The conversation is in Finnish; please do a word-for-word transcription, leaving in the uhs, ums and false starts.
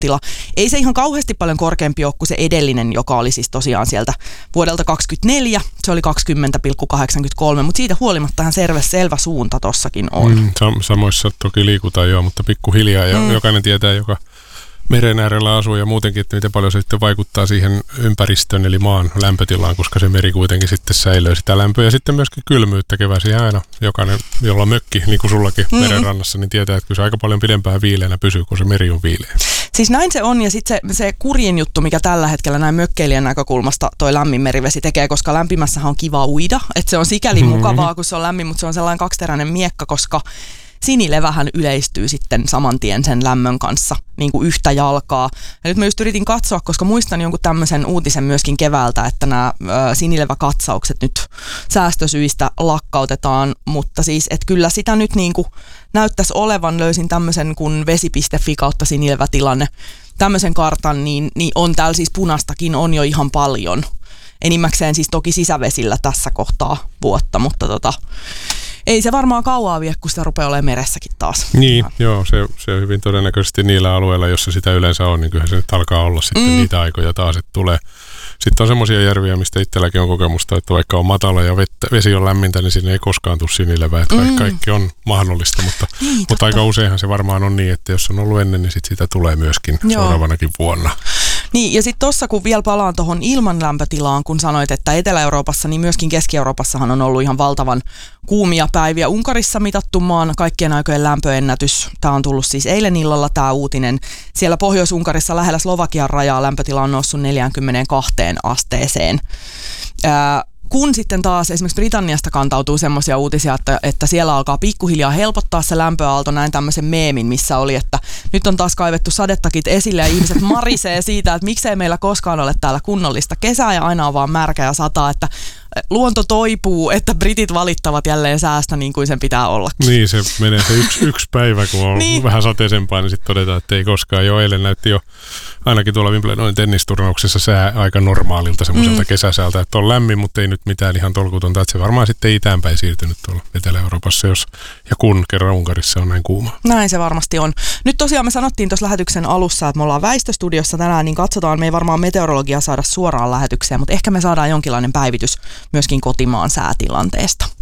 lämpötila. Ei se ihan kauheasti paljon korkeampi ole kuin se edellinen, joka oli siis tosiaan sieltä vuodelta kaksikymmentäneljä. Se oli kaksikymmentä pilkku kahdeksankymmentäkolme, mutta siitä huolimatta ihan selvä, selvä suunta tossakin on. Mm, samoissa toki liikutaan joo, mutta pikkuhiljaa ja mm. jokainen tietää, joka meren äärellä asuu ja muutenkin, että miten paljon se sitten vaikuttaa siihen ympäristön eli maan lämpötilaan, koska se meri kuitenkin sitten säilöö sitä lämpöä ja sitten myöskin kylmyyttä keväisin aina. Jokainen, jolla on mökki, niin kuin sullakin mm. merenrannassa, niin tietää, että kyllä se aika paljon pidempään viileänä pysyy, kun se meri on viileä. Siis näin se on ja sitten se, se kurjin juttu, mikä tällä hetkellä näin mökkeilijän näkökulmasta toi lämmin merivesi tekee, koska lämpimässähän on kiva uida, että se on sikäli mm-hmm. mukavaa, kun se on lämmin, mutta se on sellainen kaksiteräinen miekka, koska sinilevähän yleistyy sitten saman tien sen lämmön kanssa niin kuin yhtä jalkaa. Ja nyt mä just yritin katsoa, koska muistan jonkun tämmöisen uutisen myöskin keväältä, että nämä ö, sinileväkatsaukset nyt säästösyistä lakkautetaan, mutta siis, että kyllä sitä nyt niin kuin näyttäisi olevan, löysin tämmöisen kuin vesi piste fi kautta sinilevätilanne, tämmöisen kartan, niin, niin on täällä siis punastakin on jo ihan paljon. Enimmäkseen siis toki sisävesillä tässä kohtaa vuotta, mutta tota ei se varmaan kauaa vie, kun sitä rupeaa olemaan meressäkin taas. Niin, joo, se, se on hyvin todennäköisesti niillä alueilla, jossa sitä yleensä on, niin kyllähän se nyt alkaa olla sitten mm. niitä aikoja taas, että tulee. Sitten on semmoisia järviä, mistä itselläkin on kokemusta, että vaikka on matala ja vettä, vesi on lämmintä, niin sinne ei koskaan tule sinilevää, että mm. kaikki on mahdollista, mutta, niin, mutta aika useinhan se varmaan on niin, että jos on ollut ennen, niin sit sitä tulee myöskin joo. seuraavanakin vuonna. Niin, ja sitten tuossa kun vielä palaan tuohon ilmanlämpötilaan, kun sanoit, että Etelä-Euroopassa, niin myöskin Keski-Euroopassahan on ollut ihan valtavan kuumia päiviä. Unkarissa mitattu maan kaikkien aikojen lämpöennätys. Tämä on tullut siis eilen illalla tämä uutinen. Siellä Pohjois-Unkarissa lähellä Slovakian rajaa lämpötila on noussut neljäänkymmeneenkahteen asteeseen. Ää, kun sitten taas esimerkiksi Britanniasta kantautuu semmoisia uutisia, että, että siellä alkaa pikkuhiljaa helpottaa se lämpöaalto, näin tämmöisen meemin, missä oli, että nyt on taas kaivettu sadetakit esille ja ihmiset marisee siitä, että miksei meillä koskaan ole täällä kunnollista kesää ja aina on vaan märkä ja sataa, että luonto toipuu, että britit valittavat jälleen säästä niin kuin sen pitää ollakin. Niin, se menee se yksi, yksi päivä, kun on niin. vähän sateisempaa, niin sitten todetaan, että ei koskaan. Jo eilen näytti jo ainakin tuolla Wimbledonin tennisturnauksessa sää aika normaalilta semmoiselta mm. kesäsäältä, että on lämmin, mutta ei nyt mitään ihan tolkutonta. Että se varmaan sitten itäänpäin siirtynyt tuolla Etelä-Euroopassa, jos ja kun kerran Unkarissa on näin kuuma. Näin se varmasti on. Nyt tosiaan me sanottiin tuossa lähetyksen alussa, että me ollaan väistöstudiossa tänään, niin katsotaan, me ei varmaan meteorologia saada suoraan lähetykseen, mutta ehkä me saadaan jonkinlainen päivitys myöskin kotimaan säätilanteesta.